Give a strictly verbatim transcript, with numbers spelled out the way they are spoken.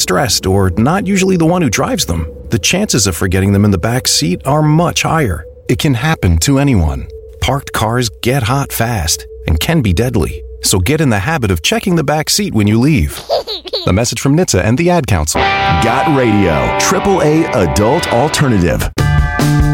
stressed or not usually the one who drives them, the chances of forgetting them in the back seat are much higher. It can happen to anyone. Parked cars get hot fast and can be deadly. So get in the habit of checking the back seat when you leave. The message from N H T S A and the Ad Council. Got Radio, triple A adult alternative.